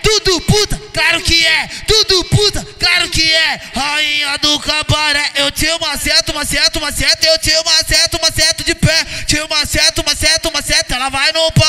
tudo puta, claro que é. Tudo puta, claro que é. Rainha do cabaré, eu te maceto, maceto, maceto. Eu te maceto, maceto de pé. Te maceto, maceto, maceto. Ela vai no pau.